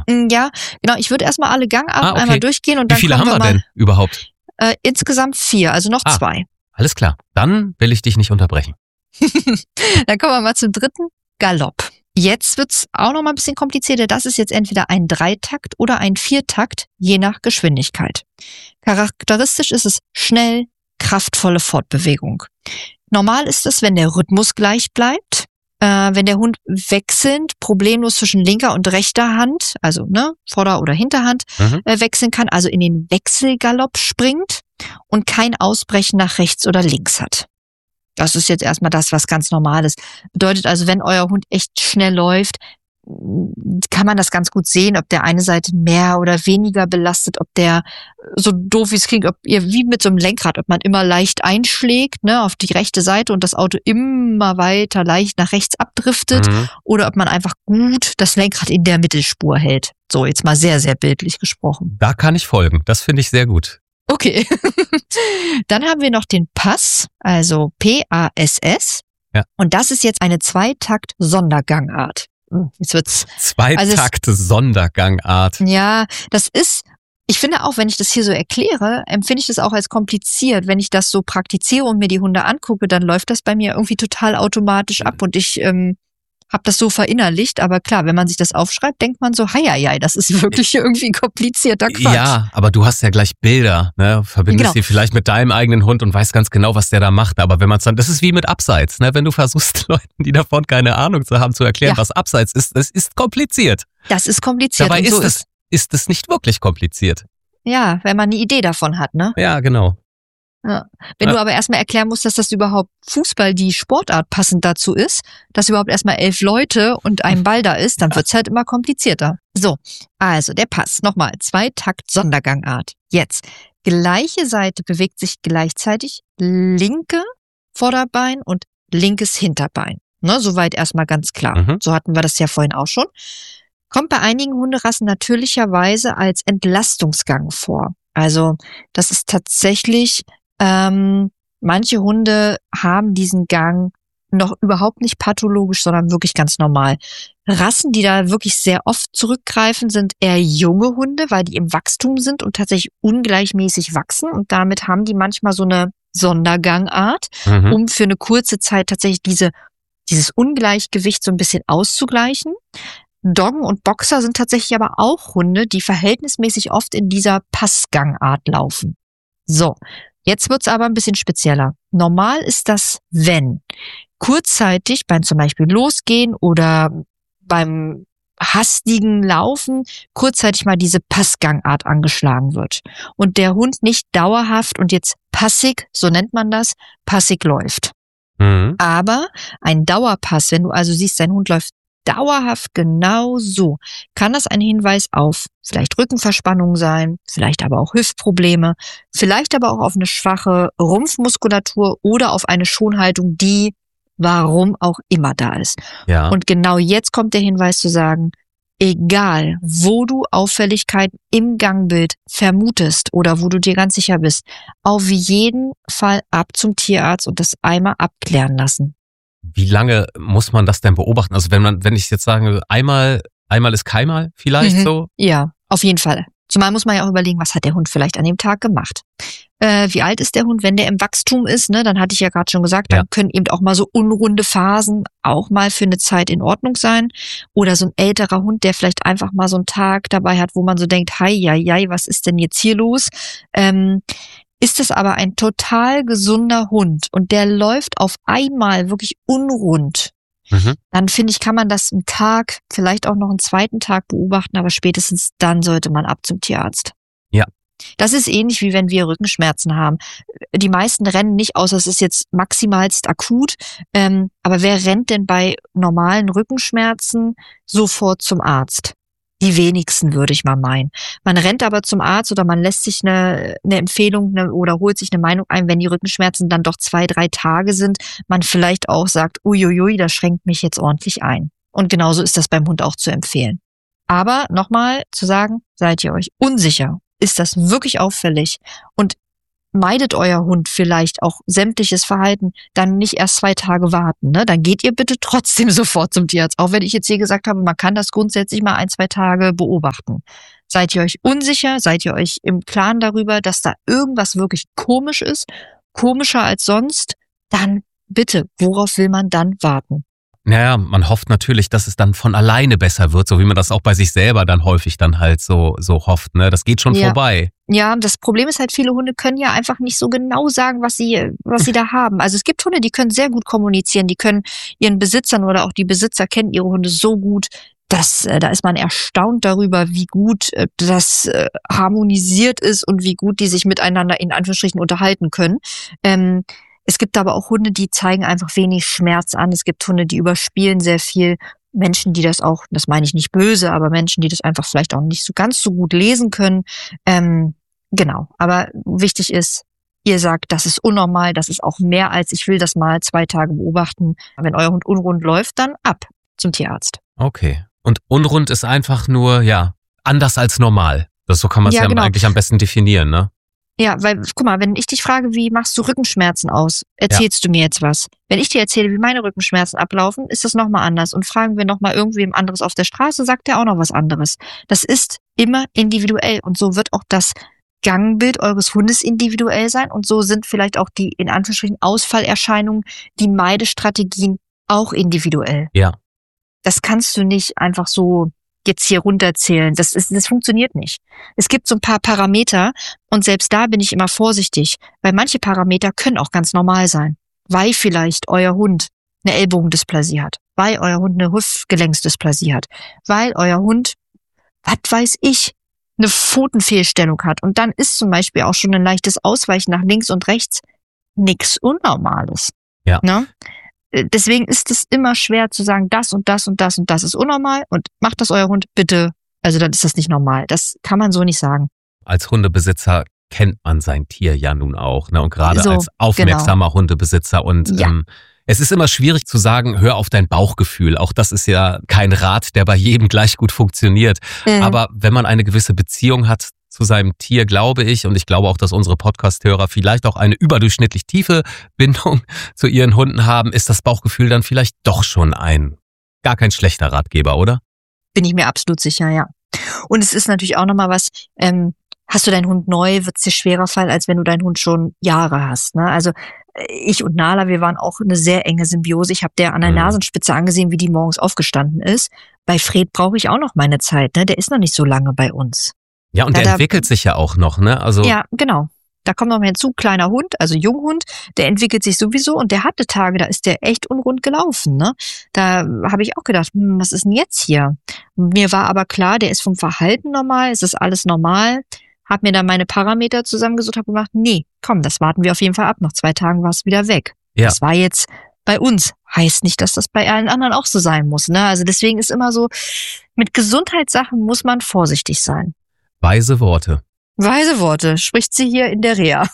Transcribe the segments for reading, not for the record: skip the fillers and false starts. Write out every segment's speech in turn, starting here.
Ja, genau. Ich würde erstmal alle Gangarten einmal durchgehen und dann Wie viele haben wir denn überhaupt? Insgesamt 4, also noch 2. Alles klar, dann will ich dich nicht unterbrechen. Dann kommen wir mal zum 3. Galopp. Jetzt wird's auch noch mal ein bisschen komplizierter. Das ist jetzt entweder ein 3-Takt oder ein 4-Takt, je nach Geschwindigkeit. Charakteristisch ist es schnell, kraftvolle Fortbewegung. Normal ist es, wenn der Rhythmus gleich bleibt, wenn der Hund wechselnd problemlos zwischen linker und rechter Hand, also Vorder- oder Hinterhand, wechseln kann, also in den Wechselgalopp springt und kein Ausbrechen nach rechts oder links hat. Das ist jetzt erstmal das, was ganz normal ist. Bedeutet also, wenn euer Hund echt schnell läuft, kann man das ganz gut sehen, ob der eine Seite mehr oder weniger belastet, ob der, so doof wie es klingt, ob ihr wie mit so einem Lenkrad, ob man immer leicht einschlägt, auf die rechte Seite und das Auto immer weiter leicht nach rechts abdriftet, oder ob man einfach gut das Lenkrad in der Mittelspur hält. So, jetzt mal sehr, sehr bildlich gesprochen. Da kann ich folgen. Das finde ich sehr gut. Okay. Dann haben wir noch den Pass, also PASS. Ja. Und das ist jetzt eine 2-Takt-Sondergangart. Jetzt wird's 2-Takt-Sondergangart. Ja, das ist, ich finde auch, wenn ich das hier so erkläre, empfinde ich das auch als kompliziert. Wenn ich das so praktiziere und mir die Hunde angucke, dann läuft das bei mir irgendwie total automatisch ab und ich habe das so verinnerlicht. Aber klar, wenn man sich das aufschreibt, denkt man so, hei, das ist wirklich irgendwie komplizierter Quatsch. Ja, aber du hast ja gleich Bilder, verbindest die vielleicht mit deinem eigenen Hund und weißt ganz genau, was der da macht. Aber wenn man es dann, das ist wie mit Abseits, wenn du versuchst, Leuten, die davon keine Ahnung zu haben, zu erklären, was Abseits ist, das ist kompliziert. Das ist kompliziert. Dabei und ist es nicht wirklich kompliziert. Ja, wenn man eine Idee davon hat, ne? Ja, genau. Ja. Wenn du aber erstmal erklären musst, dass das überhaupt Fußball die Sportart passend dazu ist, dass überhaupt erstmal 11 Leute und ein Ball da ist, dann wird's halt immer komplizierter. So, also der Pass. Nochmal, 2-Takt-Sondergangart. Jetzt, gleiche Seite bewegt sich gleichzeitig linke Vorderbein und linkes Hinterbein. Soweit erstmal ganz klar. So hatten wir das ja vorhin auch schon. Kommt bei einigen Hunderassen natürlicherweise als Entlastungsgang vor. Also das ist tatsächlich, manche Hunde haben diesen Gang noch überhaupt nicht pathologisch, sondern wirklich ganz normal. Rassen, die da wirklich sehr oft zurückgreifen, sind eher junge Hunde, weil die im Wachstum sind und tatsächlich ungleichmäßig wachsen. Und damit haben die manchmal so eine Sondergangart, um für eine kurze Zeit tatsächlich dieses Ungleichgewicht so ein bisschen auszugleichen. Doggen und Boxer sind tatsächlich aber auch Hunde, die verhältnismäßig oft in dieser Passgangart laufen. So, jetzt wird's aber ein bisschen spezieller. Normal ist das, wenn kurzzeitig beim zum Beispiel Losgehen oder beim hastigen Laufen kurzzeitig mal diese Passgangart angeschlagen wird und der Hund nicht dauerhaft und jetzt passig, so nennt man das, passig läuft. Aber ein Dauerpass, wenn du also siehst, dein Hund läuft dauerhaft genau so, kann das ein Hinweis auf vielleicht Rückenverspannung sein, vielleicht aber auch Hüftprobleme, vielleicht aber auch auf eine schwache Rumpfmuskulatur oder auf eine Schonhaltung, die warum auch immer da ist. Ja. Und genau jetzt kommt der Hinweis zu sagen, egal wo du Auffälligkeiten im Gangbild vermutest oder wo du dir ganz sicher bist, auf jeden Fall ab zum Tierarzt und das einmal abklären lassen. Wie lange muss man das denn beobachten? Also wenn ich jetzt sage, einmal ist keinmal vielleicht so? Ja, auf jeden Fall. Zumal muss man ja auch überlegen, was hat der Hund vielleicht an dem Tag gemacht? Wie alt ist der Hund, wenn der im Wachstum ist? Dann hatte ich ja gerade schon gesagt, dann können eben auch mal so unrunde Phasen auch mal für eine Zeit in Ordnung sein. Oder so ein älterer Hund, der vielleicht einfach mal so einen Tag dabei hat, wo man so denkt, hei, was ist denn jetzt hier los? Ist es aber ein total gesunder Hund und der läuft auf einmal wirklich unrund, dann finde ich, kann man das einen Tag, vielleicht auch noch einen zweiten Tag beobachten, aber spätestens dann sollte man ab zum Tierarzt. Ja. Das ist ähnlich wie wenn wir Rückenschmerzen haben. Die meisten rennen nicht, außer es ist jetzt maximalst akut. Aber wer rennt denn bei normalen Rückenschmerzen sofort zum Arzt? Die wenigsten, würde ich mal meinen. Man rennt aber zum Arzt oder man lässt sich eine Empfehlung oder holt sich eine Meinung ein, wenn die Rückenschmerzen dann doch 2-3 Tage sind, man vielleicht auch sagt, uiuiui, das schränkt mich jetzt ordentlich ein. Und genauso ist das beim Hund auch zu empfehlen. Aber nochmal zu sagen, seid ihr euch unsicher? Ist das wirklich auffällig? Und meidet euer Hund vielleicht auch sämtliches Verhalten, dann nicht erst 2 Tage warten. Ne? Dann geht ihr bitte trotzdem sofort zum Tierarzt. Auch wenn ich jetzt hier gesagt habe, man kann das grundsätzlich mal 1, 2 Tage beobachten. Seid ihr euch unsicher? Seid ihr euch im Klaren darüber, dass da irgendwas wirklich komisch ist? Komischer als sonst? Dann bitte, worauf will man dann warten? Naja, man hofft natürlich, dass es dann von alleine besser wird, so wie man das auch bei sich selber dann häufig dann halt so hofft. Ne? Das geht schon vorbei. Ja, das Problem ist halt, viele Hunde können ja einfach nicht so genau sagen, was sie da haben. Also es gibt Hunde, die können sehr gut kommunizieren, die können ihren Besitzern oder auch die Besitzer kennen ihre Hunde so gut, dass da ist man erstaunt darüber, wie gut das harmonisiert ist und wie gut die sich miteinander in Anführungsstrichen unterhalten können. Es gibt aber auch Hunde, die zeigen einfach wenig Schmerz an. Es gibt Hunde, die überspielen sehr viel. Menschen, die das auch, das meine ich nicht böse, aber Menschen, die das einfach vielleicht auch nicht so ganz so gut lesen können. Genau. Aber wichtig ist, ihr sagt, das ist unnormal, das ist auch mehr als ich will das mal 2 Tage beobachten. Wenn euer Hund unrund läuft, dann ab zum Tierarzt. Okay. Und unrund ist einfach nur, anders als normal. So kann man es genau. Eigentlich am besten definieren, ne? Ja, weil, guck mal, wenn ich dich frage, wie machst du Rückenschmerzen aus, erzählst du mir jetzt was. Wenn ich dir erzähle, wie meine Rückenschmerzen ablaufen, ist das nochmal anders. Und fragen wir nochmal irgendwem anderes auf der Straße, sagt der auch noch was anderes. Das ist immer individuell. Und so wird auch das Gangbild eures Hundes individuell sein. Und so sind vielleicht auch die, in Anführungsstrichen, Ausfallerscheinungen, die Meidestrategien auch individuell. Ja. Das kannst du nicht einfach so jetzt hier runterzählen. Das funktioniert nicht. Es gibt so ein paar Parameter und selbst da bin ich immer vorsichtig, weil manche Parameter können auch ganz normal sein. Weil vielleicht euer Hund eine Ellbogendysplasie hat, weil euer Hund eine Hüftgelenksdysplasie hat, weil euer Hund, was weiß ich, eine Pfotenfehlstellung hat. Und dann ist zum Beispiel auch schon ein leichtes Ausweichen nach links und rechts nichts Unnormales. Ja. Ne? Deswegen ist es immer schwer zu sagen, das und das und das und das ist unnormal und macht das euer Hund bitte. Also dann ist das nicht normal. Das kann man so nicht sagen. Als Hundebesitzer kennt man sein Tier ja nun auch, ne? Und gerade als aufmerksamer Hundebesitzer. Und es ist immer schwierig zu sagen, hör auf dein Bauchgefühl. Auch das ist ja kein Rat, der bei jedem gleich gut funktioniert. Aber wenn man eine gewisse Beziehung hat zu seinem Tier, glaube ich, und ich glaube auch, dass unsere Podcast-Hörer vielleicht auch eine überdurchschnittlich tiefe Bindung zu ihren Hunden haben, ist das Bauchgefühl dann vielleicht doch schon gar kein schlechter Ratgeber, oder? Bin ich mir absolut sicher, ja. Und es ist natürlich auch nochmal was, hast du deinen Hund neu, wird es dir schwerer fallen, als wenn du deinen Hund schon Jahre hast. Ne? Also ich und Nala, wir waren auch eine sehr enge Symbiose. Ich habe der an der Nasenspitze angesehen, wie die morgens aufgestanden ist. Bei Fred brauche ich auch noch meine Zeit. Ne? Der ist noch nicht so lange bei uns. Ja, und der entwickelt sich ja auch noch, ne? Also ja, genau. Da kommt noch mal hinzu, kleiner Hund, also Junghund, der entwickelt sich sowieso und der hatte Tage, da ist der echt unrund gelaufen, ne? Da habe ich auch gedacht, was ist denn jetzt hier? Mir war aber klar, der ist vom Verhalten normal, es ist alles normal. Hab mir dann meine Parameter zusammengesucht, habe gemacht, nee, komm, das warten wir auf jeden Fall ab. Nach 2 Tagen war es wieder weg. Ja. Das war jetzt bei uns. Heißt nicht, dass das bei allen anderen auch so sein muss, ne? Also deswegen ist immer so, mit Gesundheitssachen muss man vorsichtig sein. Weise Worte. Weise Worte, spricht sie hier in der Reha.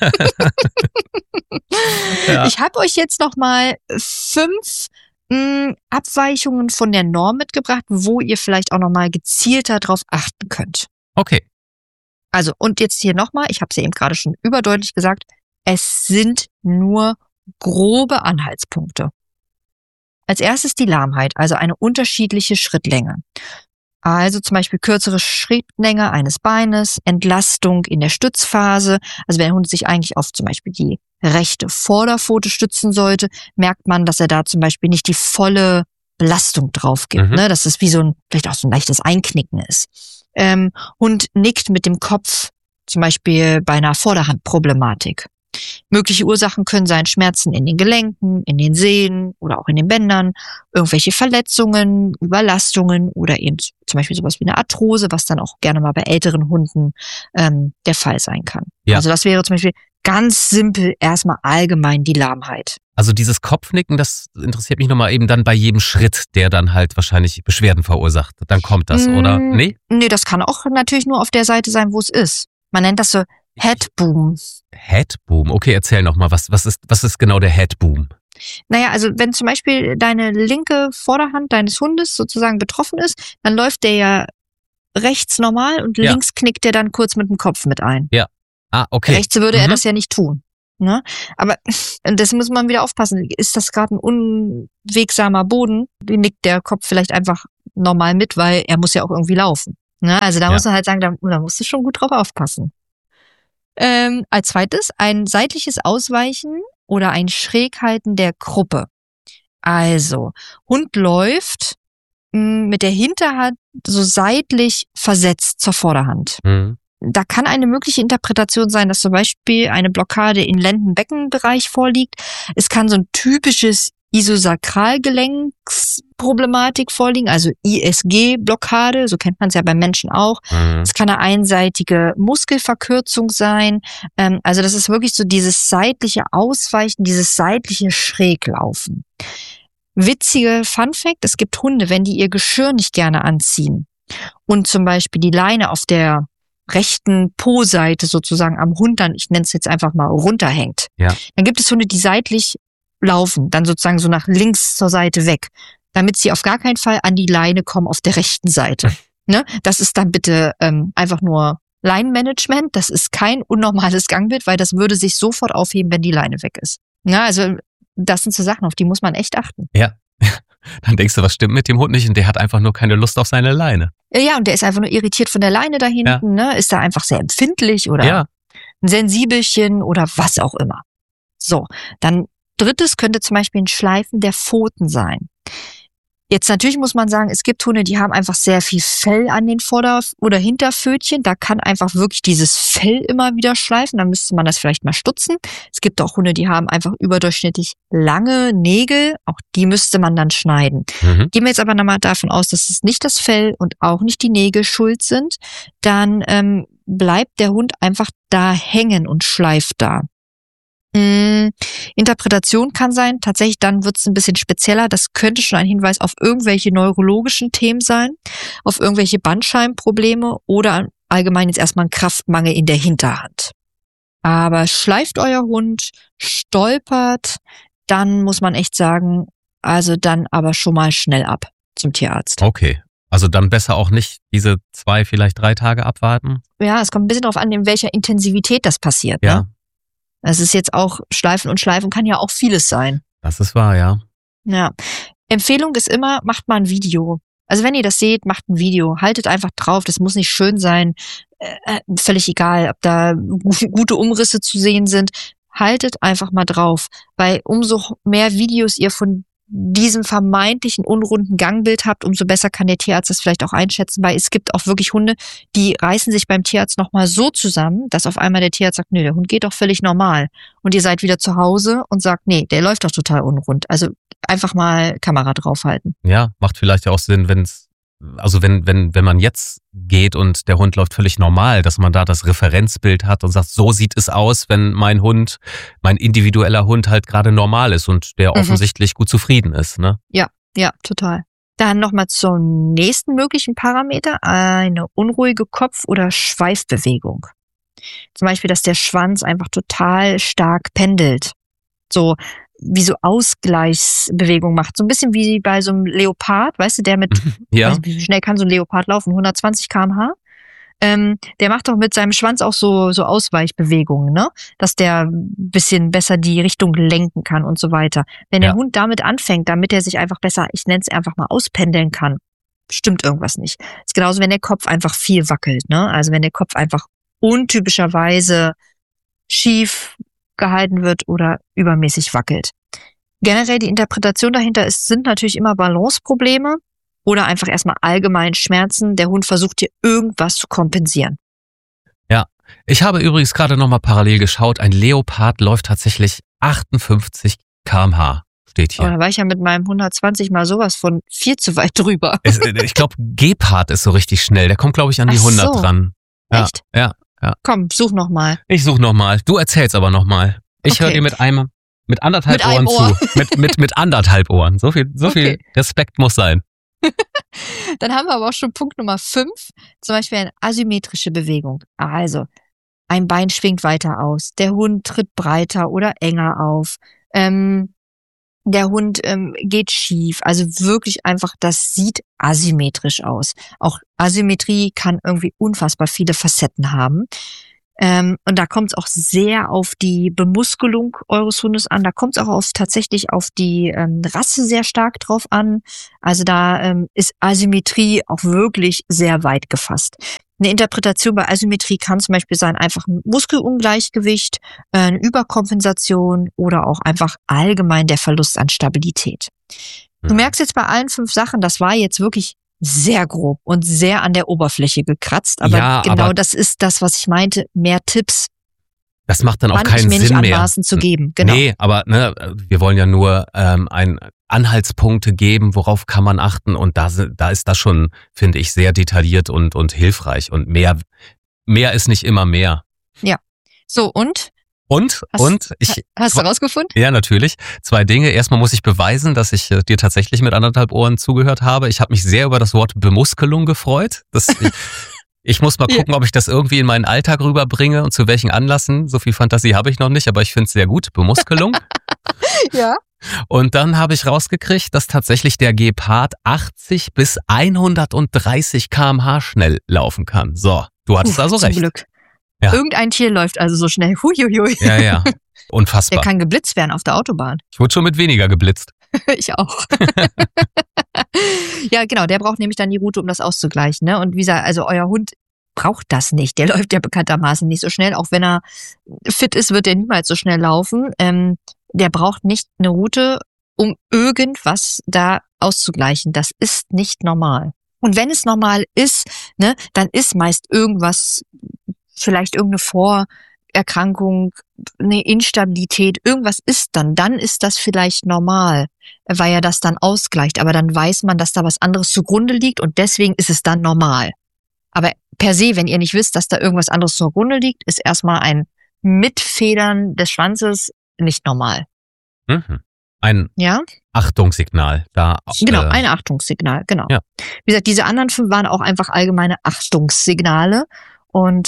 Ja. Ich habe euch jetzt noch mal 5 Abweichungen von der Norm mitgebracht, wo ihr vielleicht auch noch mal gezielter drauf achten könnt. Okay. Also, und jetzt hier nochmal, ich habe es ja eben gerade schon überdeutlich gesagt, es sind nur grobe Anhaltspunkte. Als erstes die Lahmheit, also eine unterschiedliche Schrittlänge. Also zum Beispiel kürzere Schrittlänge eines Beines, Entlastung in der Stützphase. Also wenn der Hund sich eigentlich auf zum Beispiel die rechte Vorderpfote stützen sollte, merkt man, dass er da zum Beispiel nicht die volle Belastung drauf gibt. Ne? Dass es wie vielleicht auch so ein leichtes Einknicken ist. Hund nickt mit dem Kopf, zum Beispiel bei einer Vorderhandproblematik. Mögliche Ursachen können sein Schmerzen in den Gelenken, in den Sehnen oder auch in den Bändern, irgendwelche Verletzungen, Überlastungen oder eben zum Beispiel sowas wie eine Arthrose, was dann auch gerne mal bei älteren Hunden der Fall sein kann. Ja. Also das wäre zum Beispiel ganz simpel erstmal allgemein die Lahmheit. Also dieses Kopfnicken, das interessiert mich nochmal eben dann bei jedem Schritt, der dann halt wahrscheinlich Beschwerden verursacht. Dann kommt das, oder? Nee? Nee, das kann auch natürlich nur auf der Seite sein, wo es ist. Man nennt das so Headboom. Headboom, okay, erzähl nochmal, was ist genau der Headboom? Naja, also wenn zum Beispiel deine linke Vorderhand deines Hundes sozusagen betroffen ist, dann läuft der ja rechts normal und links knickt der dann kurz mit dem Kopf mit ein. Ja. Ah, okay. Rechts würde er das ja nicht tun. Ne? Aber das muss man wieder aufpassen. Ist das gerade ein unwegsamer Boden? Nickt der Kopf vielleicht einfach normal mit, weil er muss ja auch irgendwie laufen. Ne? Also da muss man halt sagen, da musst du schon gut drauf aufpassen. Als zweites ein seitliches Ausweichen oder ein Schräghalten der Kruppe. Also, Hund läuft mit der Hinterhand so seitlich versetzt zur Vorderhand. Da kann eine mögliche Interpretation sein, dass zum Beispiel eine Blockade in Lendenbeckenbereich vorliegt. Es kann so ein typisches Isosakralgelenksproblematik vorliegen, also ISG-Blockade, so kennt man es ja beim Menschen auch. Es kann eine einseitige Muskelverkürzung sein. Also das ist wirklich so dieses seitliche Ausweichen, dieses seitliche Schräglaufen. Witzige Funfact, es gibt Hunde, wenn die ihr Geschirr nicht gerne anziehen und zum Beispiel die Leine auf der rechten Po-Seite sozusagen am Hund dann, ich nenne es jetzt einfach mal, runterhängt. Ja. Dann gibt es Hunde, die seitlich laufen, dann sozusagen so nach links zur Seite weg, damit sie auf gar keinen Fall an die Leine kommen auf der rechten Seite. Ne? Das ist dann bitte einfach nur Leinenmanagement, das ist kein unnormales Gangbild, weil das würde sich sofort aufheben, wenn die Leine weg ist. Ja, also das sind so Sachen, auf die muss man echt achten. Ja. Dann denkst du, was stimmt mit dem Hund nicht? Und der hat einfach nur keine Lust auf seine Leine. Ja, und der ist einfach nur irritiert von der Leine da hinten, ne? Ist da einfach sehr empfindlich oder ein Sensibelchen oder was auch immer. So, dann drittes könnte zum Beispiel ein Schleifen der Pfoten sein. Jetzt natürlich muss man sagen, es gibt Hunde, die haben einfach sehr viel Fell an den Vorder- oder Hinterpfötchen. Da kann einfach wirklich dieses Fell immer wieder schleifen. Da müsste man das vielleicht mal stutzen. Es gibt auch Hunde, die haben einfach überdurchschnittlich lange Nägel. Auch die müsste man dann schneiden. Gehen wir jetzt aber nochmal davon aus, dass es nicht das Fell und auch nicht die Nägel schuld sind. Dann bleibt der Hund einfach da hängen und schleift da. Interpretation kann sein, tatsächlich dann wird es ein bisschen spezieller, das könnte schon ein Hinweis auf irgendwelche neurologischen Themen sein, auf irgendwelche Bandscheibenprobleme oder allgemein jetzt erstmal ein Kraftmangel in der Hinterhand. Aber schleift euer Hund, stolpert, dann muss man echt sagen, also dann aber schon mal schnell ab zum Tierarzt. Okay. Also dann besser auch nicht diese 2, vielleicht 3 Tage abwarten? Ja, es kommt ein bisschen darauf an, in welcher Intensivität das passiert. Ja. Ne? Es ist jetzt auch Schleifen und Schleifen kann ja auch vieles sein. Das ist wahr, ja. Ja. Empfehlung ist immer, macht mal ein Video. Also wenn ihr das seht, macht ein Video. Haltet einfach drauf. Das muss nicht schön sein. Völlig egal, ob da gute Umrisse zu sehen sind. Haltet einfach mal drauf. Weil umso mehr Videos ihr von diesem vermeintlichen unrunden Gangbild habt, umso besser kann der Tierarzt das vielleicht auch einschätzen, weil es gibt auch wirklich Hunde, die reißen sich beim Tierarzt nochmal so zusammen, dass auf einmal der Tierarzt sagt, nee, der Hund geht doch völlig normal. Und ihr seid wieder zu Hause und sagt, nee, der läuft doch total unrund. Also einfach mal Kamera draufhalten. Ja, macht vielleicht ja auch Sinn, wenn man jetzt geht und der Hund läuft völlig normal, dass man da das Referenzbild hat und sagt, so sieht es aus, wenn mein individueller Hund halt gerade normal ist und der offensichtlich gut zufrieden ist, ne? Ja, total. Dann nochmal zum nächsten möglichen Parameter, eine unruhige Kopf- oder Schweifbewegung. Zum Beispiel, dass der Schwanz einfach total stark pendelt. So wie so Ausgleichsbewegung macht. So ein bisschen wie bei so einem Leopard, weißt du, der mit, wie schnell kann so ein Leopard laufen? 120 km/h? Der macht doch mit seinem Schwanz auch so Ausweichbewegungen, ne? Dass der ein bisschen besser die Richtung lenken kann und so weiter. Wenn der Hund damit anfängt, damit er sich einfach besser, ich nenne es einfach mal, auspendeln kann, stimmt irgendwas nicht. Ist genauso, wenn der Kopf einfach viel wackelt, ne? Also wenn der Kopf einfach untypischerweise schief gehalten wird oder übermäßig wackelt. Generell die Interpretation dahinter sind natürlich immer Balanceprobleme oder einfach erstmal allgemein Schmerzen. Der Hund versucht hier irgendwas zu kompensieren. Ja, ich habe übrigens gerade nochmal parallel geschaut. Ein Leopard läuft tatsächlich 58 km/h, steht hier. Oh, da war ich ja mit meinem 120 mal sowas von viel zu weit drüber. Ich glaube, Gepard ist so richtig schnell. Der kommt, glaube ich, an die 100 dran. Ja, echt? Ja. Komm, such nochmal. Ich such nochmal. Du erzählst aber nochmal. Ich höre dir mit anderthalb Ohren zu. Mit anderthalb Ohren. So viel Respekt muss sein. Dann haben wir aber auch schon Punkt Nummer 5. Zum Beispiel eine asymmetrische Bewegung. Also, ein Bein schwingt weiter aus. Der Hund tritt breiter oder enger auf. Der Hund geht schief. Also wirklich einfach, das sieht asymmetrisch aus. Auch Asymmetrie kann irgendwie unfassbar viele Facetten haben. Und da kommt es auch sehr auf die Bemuskelung eures Hundes an. Da kommt es auch tatsächlich auf die Rasse sehr stark drauf an. Also da ist Asymmetrie auch wirklich sehr weit gefasst. Eine Interpretation bei Asymmetrie kann zum Beispiel sein, einfach ein Muskelungleichgewicht, eine Überkompensation oder auch einfach allgemein der Verlust an Stabilität. Du merkst jetzt bei allen 5 Sachen, das war jetzt wirklich sehr grob und sehr an der Oberfläche gekratzt. Aber das ist das, was ich meinte. Mehr Tipps. Das macht dann auch keinen Sinn mehr. Nicht anmaßen zu geben. Genau. Nee, aber wir wollen ja nur Anhaltspunkte geben, worauf kann man achten. Und da ist das schon, finde ich, sehr detailliert und hilfreich. Und mehr ist nicht immer mehr. Ja. So, und? Hast du rausgefunden? Ja, natürlich. 2 Dinge. Erstmal muss ich beweisen, dass ich dir tatsächlich mit 1,5 Ohren zugehört habe. Ich habe mich sehr über das Wort Bemuskelung gefreut. Ich muss mal gucken, ob ich das irgendwie in meinen Alltag rüberbringe und zu welchen Anlassen. So viel Fantasie habe ich noch nicht, aber ich finde es sehr gut. Bemuskelung. Ja. Und dann habe ich rausgekriegt, dass tatsächlich der Gepard 80 bis 130 km/h schnell laufen kann. So, du hattest also recht. Zum Glück. Ja. Irgendein Tier läuft also so schnell. Huiuiui. Ja. Unfassbar. Der kann geblitzt werden auf der Autobahn. Ich wurde schon mit weniger geblitzt. Ich auch. Ja, genau. Der braucht nämlich dann die Route, um das auszugleichen. Ne? Und wie gesagt, also euer Hund braucht das nicht. Der läuft ja bekanntermaßen nicht so schnell. Auch wenn er fit ist, wird er niemals so schnell laufen. Der braucht nicht eine Route, um irgendwas da auszugleichen. Das ist nicht normal. Und wenn es normal ist, ne, dann ist meist irgendwas, vielleicht irgendeine Vorerkrankung, eine Instabilität, irgendwas ist dann ist das vielleicht normal, weil er das dann ausgleicht. Aber dann weiß man, dass da was anderes zugrunde liegt und deswegen ist es dann normal. Aber per se, wenn ihr nicht wisst, dass da irgendwas anderes zugrunde liegt, ist erstmal ein Mitfedern des Schwanzes nicht normal. Ein Achtungssignal. Genau, ein Achtungssignal, genau. Ja. Wie gesagt, diese anderen 5 waren auch einfach allgemeine Achtungssignale. Und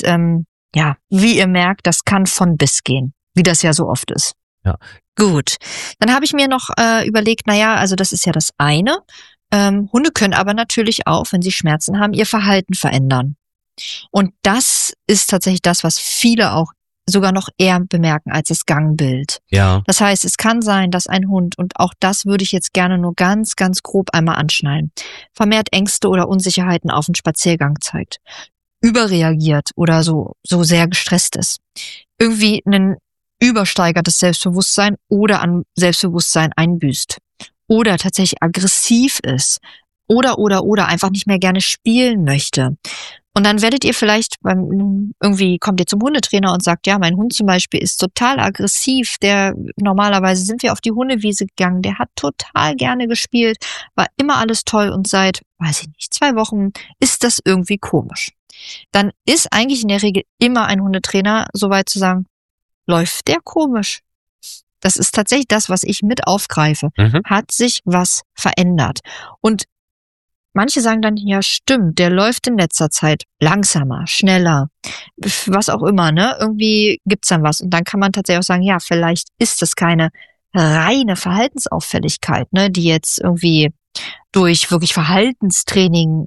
wie ihr merkt, das kann von bis gehen, wie das ja so oft ist. Ja. Gut, dann habe ich mir noch überlegt, also das ist ja das eine. Hunde können aber natürlich auch, wenn sie Schmerzen haben, ihr Verhalten verändern. Und das ist tatsächlich das, was viele auch sogar noch eher bemerken als das Gangbild. Ja. Das heißt, es kann sein, dass ein Hund, und auch das würde ich jetzt gerne nur ganz, ganz grob einmal anschneiden, vermehrt Ängste oder Unsicherheiten auf den Spaziergang zeigt, überreagiert oder so sehr gestresst ist, irgendwie ein übersteigertes Selbstbewusstsein oder an Selbstbewusstsein einbüßt oder tatsächlich aggressiv ist oder einfach nicht mehr gerne spielen möchte. Und dann werdet ihr vielleicht irgendwie kommt ihr zum Hundetrainer und sagt, ja, mein Hund zum Beispiel ist total aggressiv, normalerweise sind wir auf die Hundewiese gegangen, der hat total gerne gespielt, war immer alles toll und seit, 2 Wochen ist das irgendwie komisch. Dann ist eigentlich in der Regel immer ein Hundetrainer so weit zu sagen, läuft der komisch? Das ist tatsächlich das, was ich mit aufgreife. Hat sich was verändert? Und manche sagen dann, ja stimmt, der läuft in letzter Zeit langsamer, schneller, was auch immer, ne? Irgendwie gibt's dann was. Und dann kann man tatsächlich auch sagen, ja, vielleicht ist das keine reine Verhaltensauffälligkeit, ne, die jetzt irgendwie durch wirklich Verhaltenstraining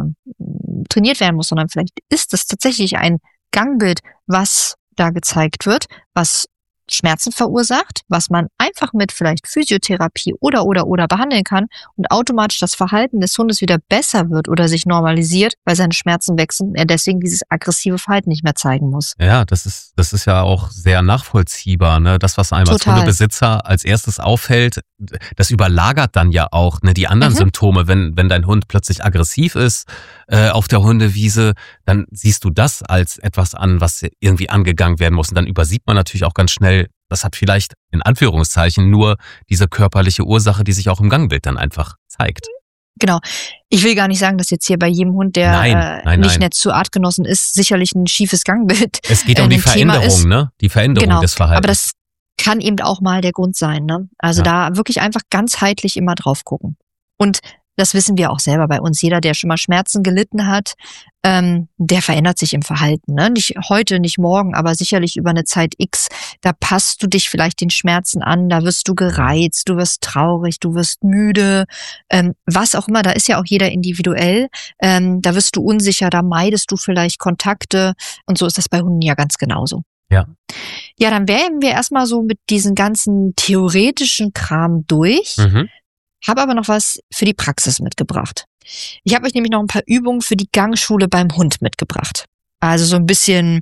trainiert werden muss, sondern vielleicht ist das tatsächlich ein Gangbild, was da gezeigt wird, was Schmerzen verursacht, was man einfach mit vielleicht Physiotherapie oder behandeln kann und automatisch das Verhalten des Hundes wieder besser wird oder sich normalisiert, weil seine Schmerzen wechseln und er deswegen dieses aggressive Verhalten nicht mehr zeigen muss. Ja, das ist ja auch sehr nachvollziehbar, ne? Das, was einem als Hundebesitzer als erstes auffällt, das überlagert dann ja auch, ne, die anderen Symptome. Wenn dein Hund plötzlich aggressiv ist auf der Hundewiese, dann siehst du das als etwas an, was irgendwie angegangen werden muss. Und dann übersieht man natürlich auch ganz schnell, das hat vielleicht in Anführungszeichen nur diese körperliche Ursache, die sich auch im Gangbild dann einfach zeigt. Genau. Ich will gar nicht sagen, dass jetzt hier bei jedem Hund, der nicht nett zu Artgenossen ist, sicherlich ein schiefes Gangbild. Es geht um die Veränderung, ne? Die Veränderung des Verhaltens. Aber das kann eben auch mal der Grund sein, ne? Also da wirklich einfach ganzheitlich immer drauf gucken. Und Das wissen wir auch selber bei uns. Jeder, der schon mal Schmerzen gelitten hat, der verändert sich im Verhalten. Ne? Nicht heute, nicht morgen, aber sicherlich über eine Zeit X. Da passt du dich vielleicht den Schmerzen an, da wirst du gereizt, du wirst traurig, du wirst müde, was auch immer. Da ist ja auch jeder individuell. Da wirst du unsicher, da meidest du vielleicht Kontakte. Und so ist das bei Hunden ja ganz genauso. Ja. Ja, dann wären wir erstmal so mit diesen ganzen theoretischen Kram durch. Habe aber noch was für die Praxis mitgebracht. Ich habe euch nämlich noch ein paar Übungen für die Gangschule beim Hund mitgebracht. Also so ein bisschen,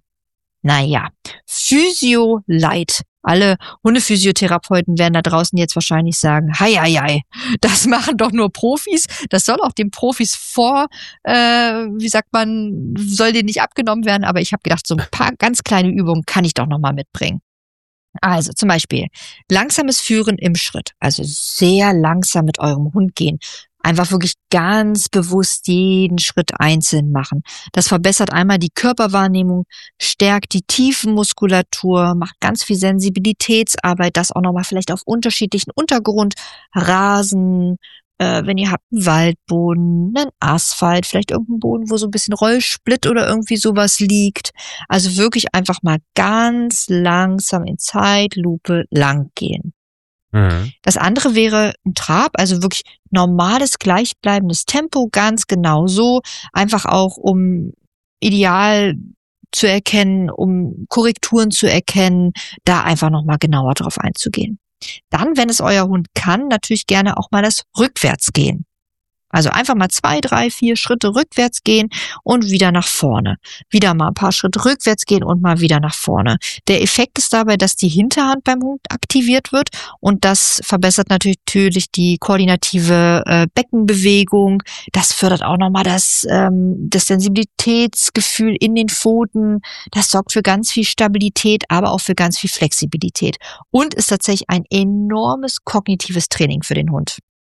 Physio-Light. Alle Hundephysiotherapeuten werden da draußen jetzt wahrscheinlich sagen, hei, das machen doch nur Profis. Das soll auch den Profis soll denen nicht abgenommen werden. Aber ich habe gedacht, so ein paar ganz kleine Übungen kann ich doch nochmal mitbringen. Also zum Beispiel langsames Führen im Schritt, also sehr langsam mit eurem Hund gehen. Einfach wirklich ganz bewusst jeden Schritt einzeln machen. Das verbessert einmal die Körperwahrnehmung, stärkt die Tiefenmuskulatur, macht ganz viel Sensibilitätsarbeit, das auch nochmal vielleicht auf unterschiedlichen Untergrund, Rasen, wenn ihr habt einen Waldboden, einen Asphalt, vielleicht irgendeinen Boden, wo so ein bisschen Rollsplit oder irgendwie sowas liegt. Also wirklich einfach mal ganz langsam in Zeitlupe lang gehen. Das andere wäre ein Trab, also wirklich normales, gleichbleibendes Tempo, ganz genau so. Einfach auch, um ideal zu erkennen, um Korrekturen zu erkennen, da einfach nochmal genauer drauf einzugehen. Dann, wenn es euer Hund kann, natürlich gerne auch mal das Rückwärtsgehen. Also einfach mal 2, 3, 4 Schritte rückwärts gehen und wieder nach vorne. Wieder mal ein paar Schritte rückwärts gehen und mal wieder nach vorne. Der Effekt ist dabei, dass die Hinterhand beim Hund aktiviert wird und das verbessert natürlich die koordinative Beckenbewegung. Das fördert auch nochmal das Sensibilitätsgefühl in den Pfoten. Das sorgt für ganz viel Stabilität, aber auch für ganz viel Flexibilität und ist tatsächlich ein enormes kognitives Training für den Hund.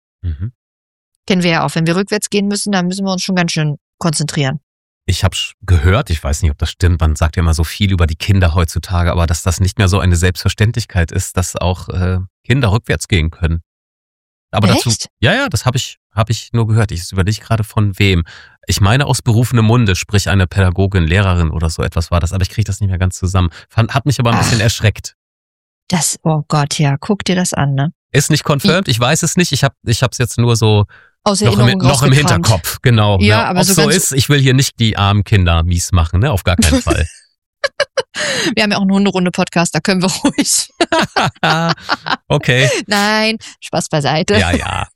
Kennen wir ja auch. Wenn wir rückwärts gehen müssen, dann müssen wir uns schon ganz schön konzentrieren. Ich habe gehört, ich weiß nicht, ob das stimmt, man sagt ja immer so viel über die Kinder heutzutage, aber dass das nicht mehr so eine Selbstverständlichkeit ist, dass auch Kinder rückwärts gehen können. Aber Echt? dazu, ja, das habe ich nur gehört. Ich überlege gerade von wem. Ich meine aus berufenem Munde, sprich eine Pädagogin, Lehrerin oder so etwas war das, aber ich kriege das nicht mehr ganz zusammen. Hat mich aber ein bisschen erschreckt. Oh Gott, ja, guck dir das an, ne? Ist nicht confirmed, ich weiß es nicht. Ich hab's jetzt nur so aus noch im Hinterkopf, genau. Ja, aber ob so ist, ich will hier nicht die armen Kinder mies machen, ne? Auf gar keinen Fall. Wir haben ja auch einen Hunderunde-Podcast, da können wir ruhig. Okay. Nein, Spaß beiseite. Ja.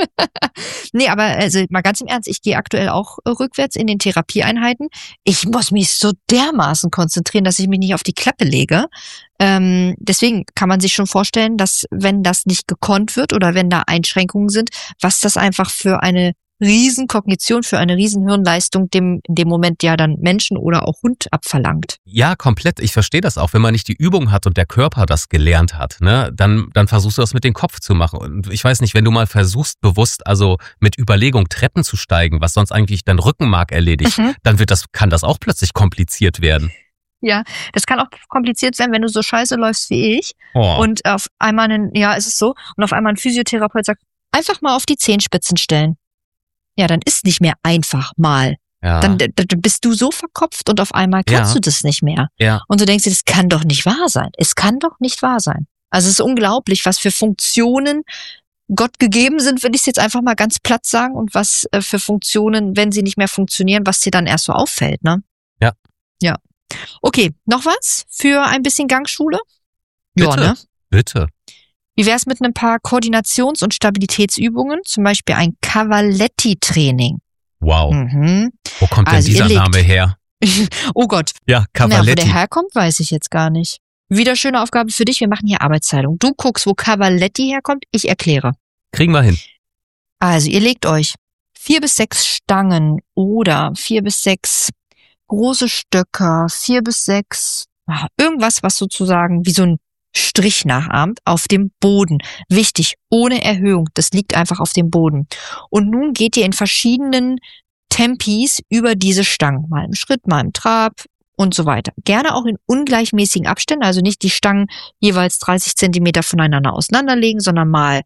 Nee, aber also mal ganz im Ernst, ich gehe aktuell auch rückwärts in den Therapieeinheiten. Ich muss mich so dermaßen konzentrieren, dass ich mich nicht auf die Klappe lege. Deswegen kann man sich schon vorstellen, dass wenn das nicht gekonnt wird oder wenn da Einschränkungen sind, was das einfach für eine Riesenkognition, für eine Riesenhirnleistung in dem Moment ja dann Menschen oder auch Hund abverlangt. Ja, komplett. Ich verstehe das auch. Wenn man nicht die Übung hat und der Körper das gelernt hat, ne, dann versuchst du das mit dem Kopf zu machen. Und ich weiß nicht, wenn du mal versuchst, bewusst, also mit Überlegung Treppen zu steigen, was sonst eigentlich dein Rückenmark erledigt, dann kann das auch plötzlich kompliziert werden. Ja, das kann auch kompliziert sein, wenn du so scheiße läufst wie ich und auf einmal ist es so, und auf einmal ein Physiotherapeut sagt, einfach mal auf die Zehenspitzen stellen. Ja, dann ist nicht mehr einfach mal. Ja. Dann bist du so verkopft und auf einmal kannst du das nicht mehr. Ja. Und du denkst dir, das kann doch nicht wahr sein. Es kann doch nicht wahr sein. Also es ist unglaublich, was für Funktionen Gott gegeben sind, will ich es jetzt einfach mal ganz platt sagen, und was für Funktionen, wenn sie nicht mehr funktionieren, was dir dann erst so auffällt, ne? Ja. Ja. Okay, noch was für ein bisschen Gangschule? Bitte, ja, ne? Bitte. Wie wär's mit ein paar Koordinations- und Stabilitätsübungen? Zum Beispiel ein Cavaletti-Training. Wow. Wo kommt denn dieser Name her? Oh Gott. Ja, Cavaletti. Wo der herkommt, weiß ich jetzt gar nicht. Wieder schöne Aufgabe für dich. Wir machen hier Arbeitsteilung. Du guckst, wo Cavaletti herkommt. Ich erkläre. Kriegen wir hin. Also, ihr legt euch 4 bis 6 Stangen oder 4 bis 6 große Stöcker, 4 bis 6, irgendwas, was sozusagen wie so ein Strich nachahmt, auf dem Boden. Wichtig, ohne Erhöhung. Das liegt einfach auf dem Boden. Und nun geht ihr in verschiedenen Tempis über diese Stangen. Mal im Schritt, mal im Trab und so weiter. Gerne auch in ungleichmäßigen Abständen, also nicht die Stangen jeweils 30 Zentimeter voneinander auseinanderlegen, sondern mal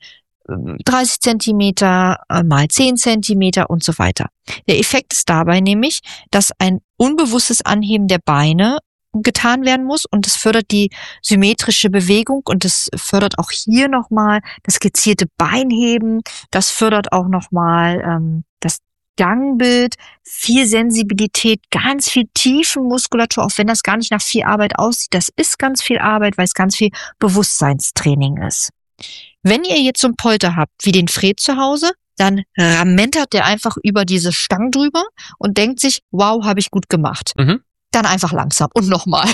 30 Zentimeter mal 10 Zentimeter und so weiter. Der Effekt ist dabei nämlich, dass ein unbewusstes Anheben der Beine getan werden muss und es fördert die symmetrische Bewegung und es fördert auch hier nochmal das gezielte Beinheben, das fördert auch nochmal das Gangbild, viel Sensibilität, ganz viel Tiefenmuskulatur, auch wenn das gar nicht nach viel Arbeit aussieht. Das ist ganz viel Arbeit, weil es ganz viel Bewusstseinstraining ist. Wenn ihr jetzt so einen Polter habt, wie den Fred zu Hause, dann ramentert der einfach über diese Stangen drüber und denkt sich, wow, habe ich gut gemacht. Dann einfach langsam und nochmal.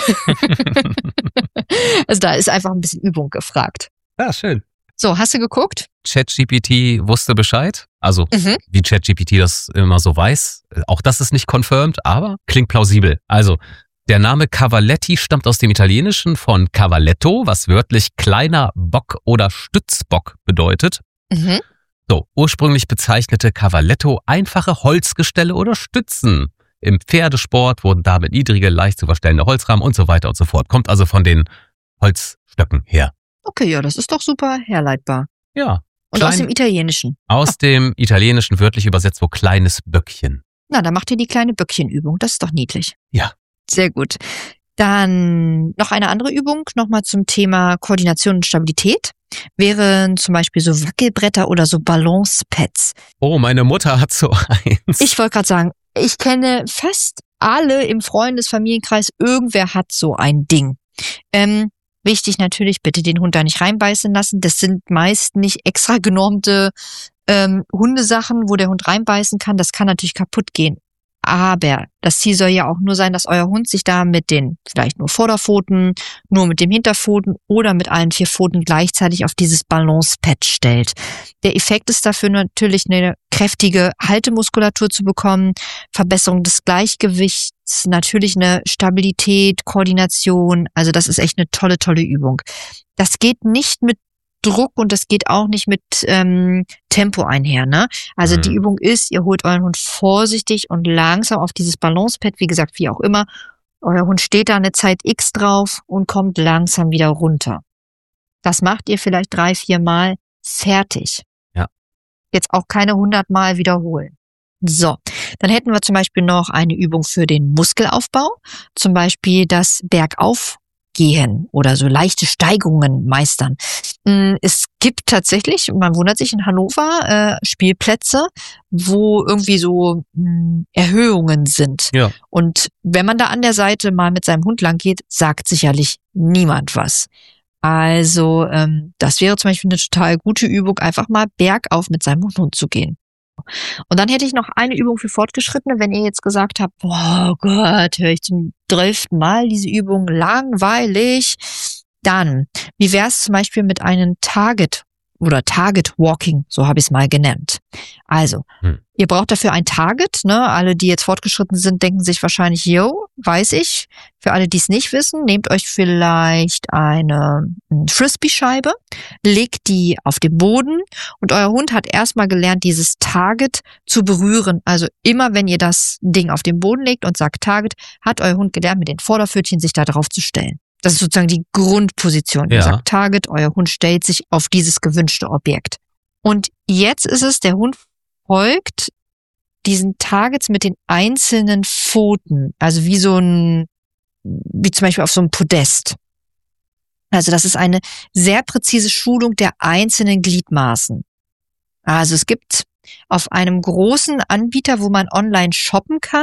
Also da ist einfach ein bisschen Übung gefragt. Ja, schön. So, hast du geguckt? ChatGPT wusste Bescheid. Also, wie ChatGPT das immer so weiß. Auch das ist nicht confirmed, aber klingt plausibel. Also, der Name Cavaletti stammt aus dem Italienischen von Cavaletto, was wörtlich kleiner Bock oder Stützbock bedeutet. So, ursprünglich bezeichnete Cavaletto einfache Holzgestelle oder Stützen. Im Pferdesport wurden damit niedrige, leicht zu verstellende Holzrahmen und so weiter und so fort. Kommt also von den Holzstöcken her. Okay, ja, das ist doch super herleitbar. Ja. Und aus dem Italienischen. Aus dem Italienischen wörtlich übersetzt, wo kleines Böckchen. Na, dann macht ihr die kleine Böckchenübung. Das ist doch niedlich. Ja. Sehr gut. Dann noch eine andere Übung, nochmal zum Thema Koordination und Stabilität. Wären zum Beispiel so Wackelbretter oder so Balancepads. Oh, meine Mutter hat so eins. Ich wollte gerade sagen, ich kenne fast alle im Freundes-Familienkreis, irgendwer hat so ein Ding. Wichtig natürlich, bitte den Hund da nicht reinbeißen lassen. Das sind meist nicht extra genormte Hundesachen, wo der Hund reinbeißen kann. Das kann natürlich kaputt gehen. Aber das Ziel soll ja auch nur sein, dass euer Hund sich da mit den vielleicht nur Vorderpfoten, nur mit dem Hinterpfoten oder mit allen 4 Pfoten gleichzeitig auf dieses Balancepad stellt. Der Effekt ist dafür natürlich eine kräftige Haltemuskulatur zu bekommen, Verbesserung des Gleichgewichts, natürlich eine Stabilität, Koordination. Also das ist echt eine tolle, tolle Übung. Das geht nicht mit Druck und das geht auch nicht mit Tempo einher, ne? Also die Übung ist, ihr holt euren Hund vorsichtig und langsam auf dieses Balancepad, wie gesagt, wie auch immer. Euer Hund steht da eine Zeit X drauf und kommt langsam wieder runter. Das macht ihr vielleicht 3-4 Mal fertig. Ja. Jetzt auch keine 100 Mal wiederholen. So, dann hätten wir zum Beispiel noch eine Übung für den Muskelaufbau, zum Beispiel das Bergaufgehen oder so leichte Steigungen meistern. Es gibt tatsächlich, man wundert sich, in Hannover Spielplätze, wo irgendwie so Erhöhungen sind. Ja. Und wenn man da an der Seite mal mit seinem Hund lang geht, sagt sicherlich niemand was. Also das wäre zum Beispiel eine total gute Übung, einfach mal bergauf mit seinem Hund zu gehen. Und dann hätte ich noch eine Übung für Fortgeschrittene, wenn ihr jetzt gesagt habt, boah Gott, höre ich zum 12. Mal diese Übung, langweilig. Dann, wie wäre es zum Beispiel mit einem Target oder Target Walking, so habe ich es mal genannt. Also, ihr braucht dafür ein Target, ne? Alle, die jetzt fortgeschritten sind, denken sich wahrscheinlich, yo, weiß ich. Für alle, die es nicht wissen, nehmt euch vielleicht eine Frisbee-Scheibe, legt die auf den Boden und euer Hund hat erstmal gelernt, dieses Target zu berühren. Also immer, wenn ihr das Ding auf den Boden legt und sagt Target, hat euer Hund gelernt, mit den Vorderpfötchen sich da drauf zu stellen. Das ist sozusagen die Grundposition. Ihr sagt Target, euer Hund stellt sich auf dieses gewünschte Objekt. Und jetzt ist es, der Hund folgt diesen Targets mit den einzelnen Pfoten. Also wie zum Beispiel auf so einem Podest. Also das ist eine sehr präzise Schulung der einzelnen Gliedmaßen. Also es gibt auf einem großen Anbieter, wo man online shoppen kann,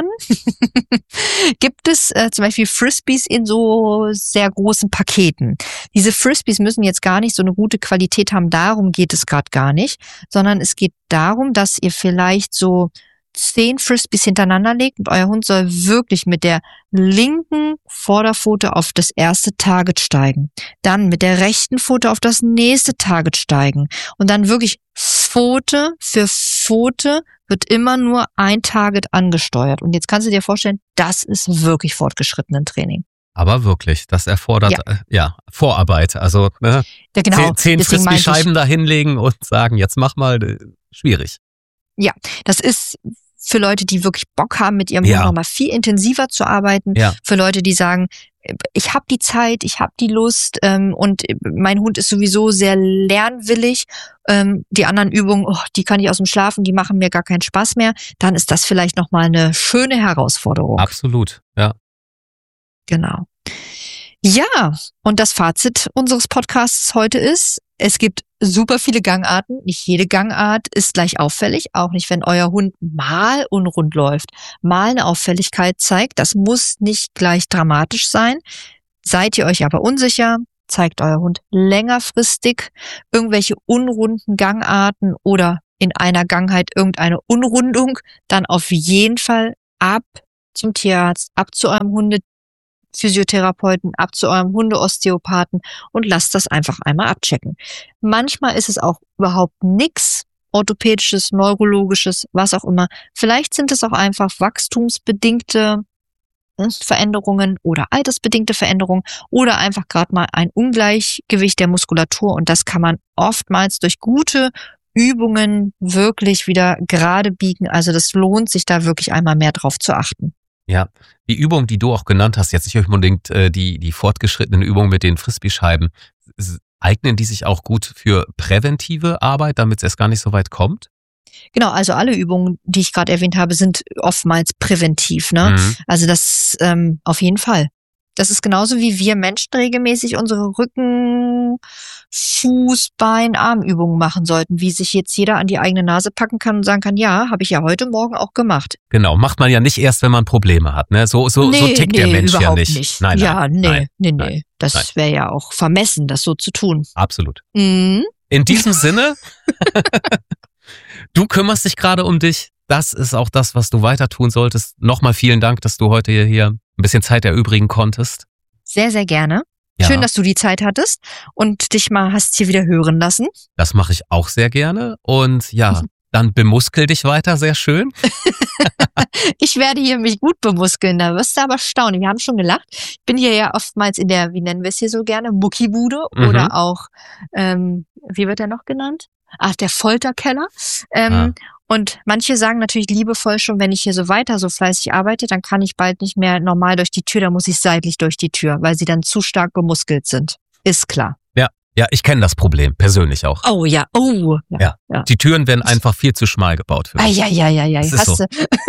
gibt es zum Beispiel Frisbees in so sehr großen Paketen. Diese Frisbees müssen jetzt gar nicht so eine gute Qualität haben, darum geht es gerade gar nicht, sondern es geht darum, dass ihr vielleicht so 10 Frisbees hintereinander legt und euer Hund soll wirklich mit der linken Vorderpfote auf das erste Target steigen. Dann mit der rechten Pfote auf das nächste Target steigen. Und dann wirklich Pfote für Pfote wird immer nur ein Target angesteuert. Und jetzt kannst du dir vorstellen, das ist wirklich fortgeschrittenen Training. Aber wirklich, das erfordert Vorarbeit. Also ja, genau. 10 Frisbee-Scheiben da hinlegen und sagen, jetzt mach mal, schwierig. Ja, das ist für Leute, die wirklich Bock haben, mit ihrem Hund nochmal viel intensiver zu arbeiten. Ja. Für Leute, die sagen, ich habe die Zeit, ich habe die Lust und mein Hund ist sowieso sehr lernwillig. Die anderen Übungen, die kann ich aus dem Schlafen, die machen mir gar keinen Spaß mehr. Dann ist das vielleicht nochmal eine schöne Herausforderung. Absolut, ja. Genau. Ja, und das Fazit unseres Podcasts heute ist, es gibt super viele Gangarten. Nicht jede Gangart ist gleich auffällig, auch nicht, wenn euer Hund mal unrund läuft, mal eine Auffälligkeit zeigt. Das muss nicht gleich dramatisch sein. Seid ihr euch aber unsicher, zeigt euer Hund längerfristig irgendwelche unrunden Gangarten oder in einer Gangheit irgendeine Unrundung, dann auf jeden Fall ab zum Tierarzt, ab zu eurem Hundephysiotherapeuten, ab zu eurem Hundeosteopathen und lasst das einfach einmal abchecken. Manchmal ist es auch überhaupt nichts orthopädisches, neurologisches, was auch immer. Vielleicht sind es auch einfach wachstumsbedingte Veränderungen oder altersbedingte Veränderungen oder einfach gerade mal ein Ungleichgewicht der Muskulatur und das kann man oftmals durch gute Übungen wirklich wieder gerade biegen. Also das lohnt sich da wirklich einmal mehr drauf zu achten. Ja, die Übung, die du auch genannt hast, jetzt nicht unbedingt die fortgeschrittenen Übungen mit den Frisbee-Scheiben, eignen die sich auch gut für präventive Arbeit, damit es erst gar nicht so weit kommt? Genau, also alle Übungen, die ich gerade erwähnt habe, sind oftmals präventiv, ne? Also das auf jeden Fall. Das ist genauso wie wir Menschen regelmäßig unsere Rücken, Fuß, Bein, Armübungen machen sollten, wie sich jetzt jeder an die eigene Nase packen kann und sagen kann, ja, habe ich ja heute Morgen auch gemacht. Genau, macht man ja nicht erst, wenn man Probleme hat, ne? So tickt der Mensch ja nicht. Nein. Das wäre ja auch vermessen, das so zu tun. Absolut. Mhm. In diesem Sinne, du kümmerst dich gerade um dich. Das ist auch das, was du weiter tun solltest. Nochmal vielen Dank, dass du heute hier ein bisschen Zeit erübrigen konntest. Sehr, sehr gerne. Ja. Schön, dass du die Zeit hattest und dich mal hast hier wieder hören lassen. Das mache ich auch sehr gerne. Und ja, dann bemuskel dich weiter, sehr schön. Ich werde hier mich gut bemuskeln, da wirst du aber staunen. Wir haben schon gelacht. Ich bin hier ja oftmals in der, wie nennen wir es hier so gerne, Muckibude oder auch, wie wird der noch genannt? Der Folterkeller. Und manche sagen natürlich liebevoll schon, wenn ich hier so weiter so fleißig arbeite, dann kann ich bald nicht mehr normal durch die Tür, dann muss ich seitlich durch die Tür, weil sie dann zu stark bemuskelt sind. Ist klar. Ja, ich kenne das Problem, persönlich auch. Oh ja, Ja. Die Türen werden einfach viel zu schmal gebaut für mich. Ja. Hast so.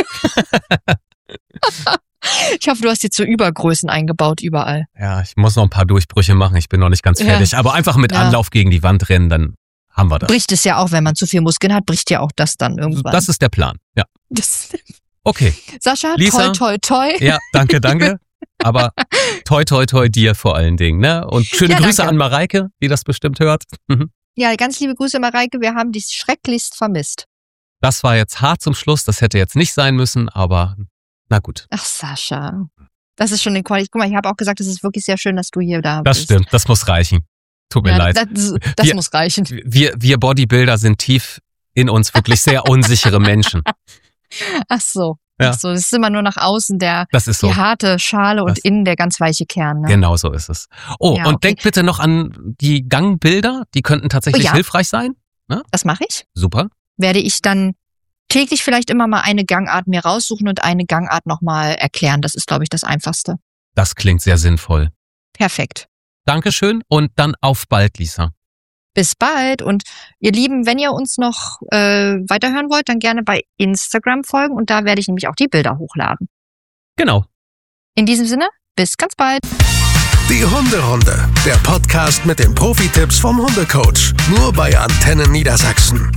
Ich hoffe, du hast jetzt so Übergrößen eingebaut überall. Ja, ich muss noch ein paar Durchbrüche machen, ich bin noch nicht ganz fertig. Aber einfach mit Anlauf gegen die Wand rennen, dann haben wir das. Bricht es ja auch, wenn man zu viel Muskeln hat, bricht ja auch das dann irgendwann. Das ist der Plan, ja. Okay. Sascha, Lisa, toi. Ja, danke. Aber toi dir vor allen Dingen, ne? Und schöne Grüße an Mareike, die das bestimmt hört. Ja, ganz liebe Grüße, Mareike. Wir haben dich schrecklichst vermisst. Das war jetzt hart zum Schluss. Das hätte jetzt nicht sein müssen, aber na gut. Ach, Sascha. Das ist schon eine Qualität. Guck mal, ich habe auch gesagt, es ist wirklich sehr schön, dass du hier da bist. Das stimmt, das muss reichen. Tut mir leid. Das muss reichen. Wir Bodybuilder sind tief in uns wirklich sehr unsichere Menschen. Ach so. Das ist immer nur nach außen die harte Schale und innen der ganz weiche Kern. Ne? Genau so ist es. Und denk bitte noch an die Gangbilder, die könnten tatsächlich hilfreich sein. Ne? Das mache ich. Super. Werde ich dann täglich vielleicht immer mal eine Gangart mir raussuchen und eine Gangart nochmal erklären. Das ist, glaube ich, das Einfachste. Das klingt sehr sinnvoll. Perfekt. Dankeschön und dann auf bald, Lisa. Bis bald und ihr Lieben, wenn ihr uns noch weiterhören wollt, dann gerne bei Instagram folgen und da werde ich nämlich auch die Bilder hochladen. Genau. In diesem Sinne, bis ganz bald. Die Hunderunde, der Podcast mit den Profi-Tipps vom Hundecoach, nur bei Antenne Niedersachsen.